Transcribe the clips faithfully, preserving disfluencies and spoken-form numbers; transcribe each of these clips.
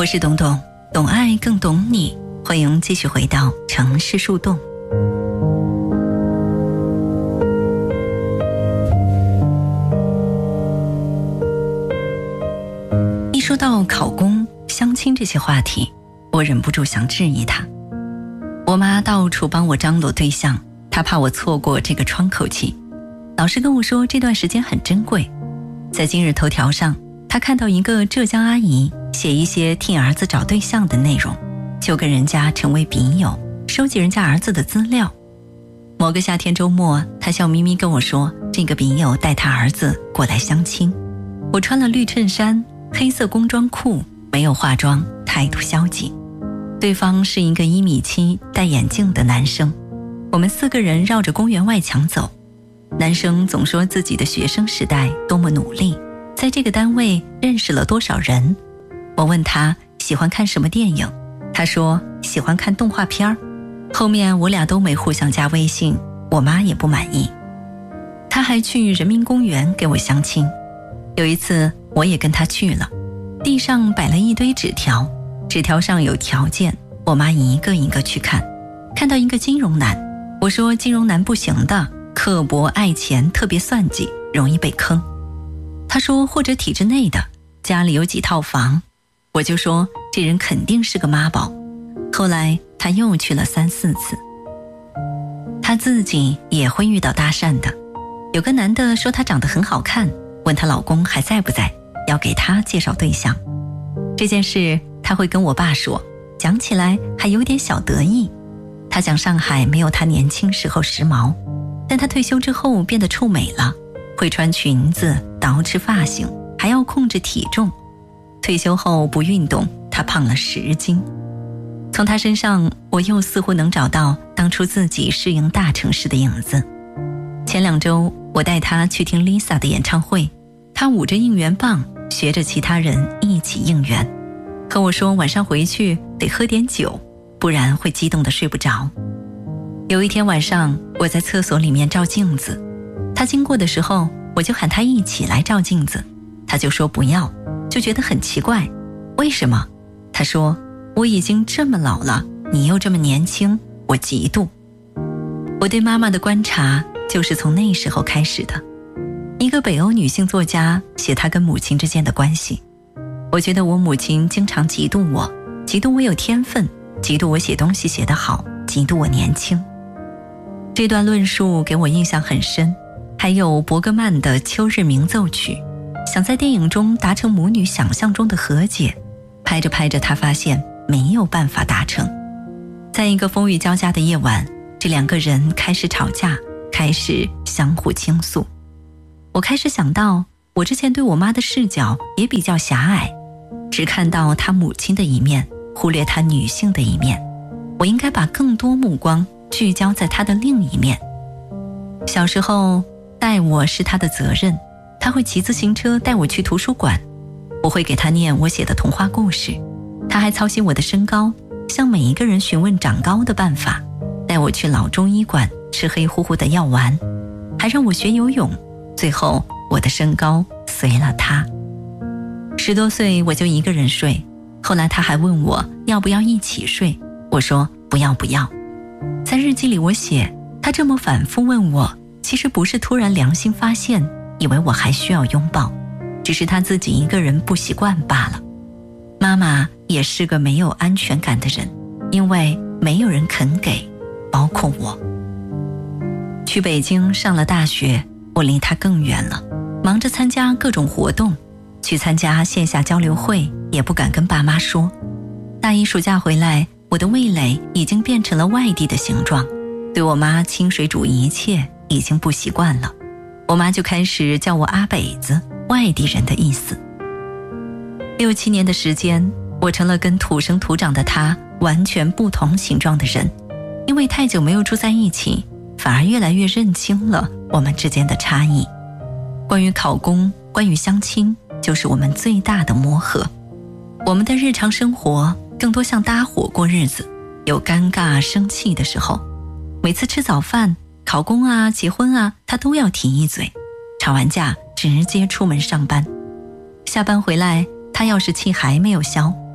我是董董，懂爱更懂你，欢迎继续回到城市树洞。一说到考公、相亲这些话题，我忍不住想质疑他。我妈到处帮我张罗对象，她怕我错过这个窗口期，老师跟我说这段时间很珍贵。在今日头条上，她看到一个浙江阿姨写一些替儿子找对象的内容，就跟人家成为笔友，收集人家儿子的资料。某个夏天周末，她笑眯眯跟我说，这个笔友带他儿子过来相亲。我穿了绿衬衫、黑色工装裤，没有化妆，态度消极。对方是一个一米七、戴眼镜的男生。我们四个人绕着公园外墙走，男生总说自己的学生时代多么努力，在这个单位认识了多少人。我问他喜欢看什么电影，他说喜欢看动画片。后面我俩都没互相加微信，我妈也不满意。他还去人民公园给我相亲。有一次我也跟他去了，地上摆了一堆纸条，纸条上有条件，我妈一个一个去看。看到一个金融男，我说金融男不行的，刻薄爱钱，特别算计，容易被坑。他说或者体制内的，家里有几套房。我就说这人肯定是个妈宝。后来他又去了三四次。他自己也会遇到搭讪的，有个男的说他长得很好看，问她老公还在不在，要给他介绍对象。这件事他会跟我爸说，讲起来还有点小得意。他讲上海没有他年轻时候时髦，但他退休之后变得臭美了，会穿裙子，捯饬发型，还要控制体重。退休后不运动，他胖了十斤。从他身上，我又似乎能找到当初自己适应大城市的影子。前两周我带他去听 Lisa 的演唱会，他捂着应援棒，学着其他人一起应援，和我说晚上回去得喝点酒，不然会激动得睡不着。有一天晚上，我在厕所里面照镜子，他经过的时候，我就喊他一起来照镜子，他就说不要，就觉得很奇怪。为什么？他说我已经这么老了，你又这么年轻，我嫉妒。我对妈妈的观察就是从那时候开始的。一个北欧女性作家写她跟母亲之间的关系，我觉得我母亲经常嫉妒我，嫉妒我有天分，嫉妒我写东西写得好，嫉妒我年轻。这段论述给我印象很深。还有伯格曼的《秋日鸣奏曲》，想在电影中达成母女想象中的和解，拍着拍着他发现没有办法达成。在一个风雨交加的夜晚，这两个人开始吵架，开始相互倾诉。我开始想到，我之前对我妈的视角也比较狭隘，只看到她母亲的一面，忽略她女性的一面。我应该把更多目光聚焦在她的另一面。小时候带我是她的责任，她会骑自行车带我去图书馆，我会给她念我写的童话故事。她还操心我的身高，向每一个人询问长高的办法，带我去老中医馆吃黑乎乎的药丸，还让我学游泳。最后我的身高随了她。十多岁我就一个人睡，后来她还问我要不要一起睡，我说不要不要。在日记里我写，她这么反复问我，其实不是突然良心发现，以为我还需要拥抱，只是她自己一个人不习惯罢了。妈妈也是个没有安全感的人，因为没有人肯给，包括我。去北京上了大学，我离她更远了，忙着参加各种活动，去参加线下交流会也不敢跟爸妈说。大一暑假回来，我的味蕾已经变成了外地的形状，对我妈清水煮一切已经不习惯了。我妈就开始叫我阿北子，外地人的意思。六七年的时间，我成了跟土生土长的她完全不同形状的人，因为太久没有住在一起，反而越来越认清了我们之间的差异。关于考公，关于相亲，就是我们最大的磨合。我们的日常生活更多像搭伙过日子，有尴尬生气的时候，每次吃早饭，考公啊结婚啊，他都要提一嘴，吵完架直接出门上班。下班回来，他要是气还没有消，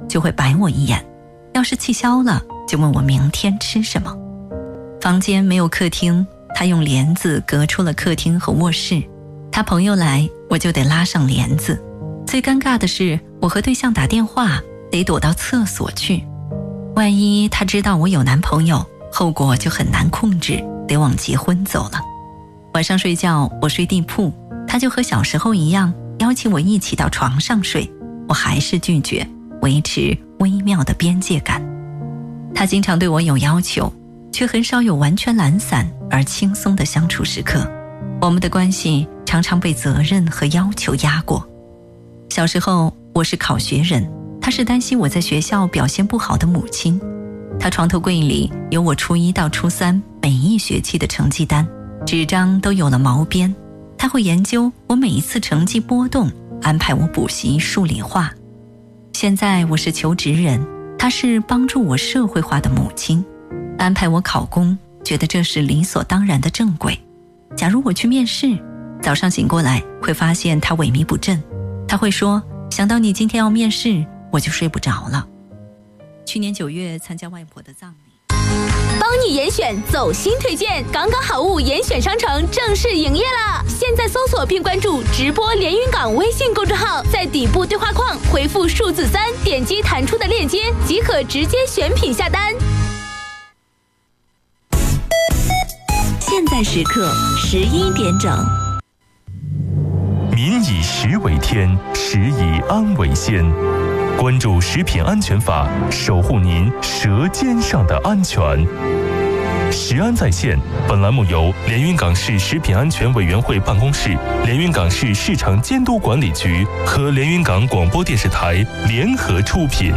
就会白我一眼，要是气消了就问我明天吃什么。房间没有客厅，他用帘子隔出了客厅和卧室，他朋友来我就得拉上帘子。最尴尬的是，我和对象打电话得躲到厕所去，万一他知道我有男朋友，后果就很难控制，得往结婚走了。晚上睡觉我睡地铺，他就和小时候一样邀请我一起到床上睡，我还是拒绝，维持微妙的边界感。他经常对我有要求，却很少有完全懒散而轻松的相处时刻。我们的关系常常被责任和要求压过。小时候我是考学人，他是担心我在学校表现不好的母亲。他床头柜里有我初一到初三每一学期的成绩单，纸张都有了毛边。他会研究我每一次成绩波动，安排我补习数理化。现在我是求职人，他是帮助我社会化的母亲，安排我考公，觉得这是理所当然的正轨。假如我去面试，早上醒过来会发现他萎靡不振，他会说，想到你今天要面试，我就睡不着了。去年九月参加外婆的葬礼， 帮你严选走心推荐，港港好物严选商城正式营业啦！现在搜索并关注直播连云港微信公众号，在底部对话框回复数字三，点击弹出的链接即可直接选品下单。 现在时刻十一点整。 民以食为天，食以安为先。关注食品安全法，守护您舌尖上的安全。食安在线，本栏目由连云港市食品安全委员会办公室、连云港市市场监督管理局和连云港广播电视台联合出品。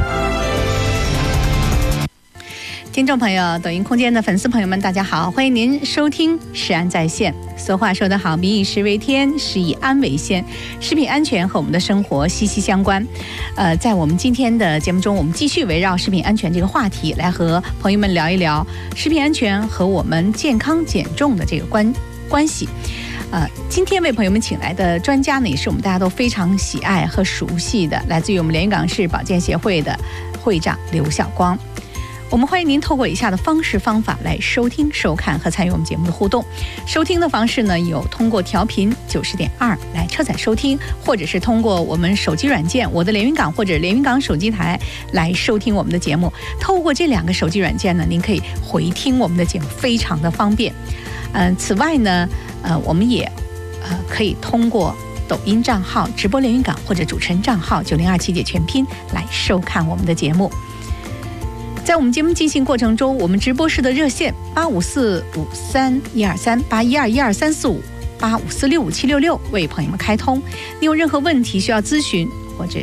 听众朋友，抖音空间的粉丝朋友们，大家好，欢迎您收听食安在线。俗话说得好，民以食为天，食以安为先。食品安全和我们的生活息息相关。呃，在我们今天的节目中，我们继续围绕食品安全这个话题，来和朋友们聊一聊食品安全和我们健康减重的这个关关系。呃，今天为朋友们请来的专家呢，也是我们大家都非常喜爱和熟悉的，来自于我们连云港市保健协会的会长刘晓光。我们欢迎您透过以下的方式方法来收听、收看和参与我们节目的互动。收听的方式呢，有通过调频九十点二来车载收听，或者是通过我们手机软件我的连云港或者连云港手机台来收听我们的节目。透过这两个手机软件呢，您可以回听我们的节目，非常的方便。嗯、呃，此外呢，呃，我们也呃可以通过抖音账号直播连云港或者主持人账号九零二七姐全拼来收看我们的节目。在我们节目进行过程中，我们直播室的热线八五四五三一二三八一二一二三四五八五四六五七六六为朋友们开通。你有任何问题需要咨询或者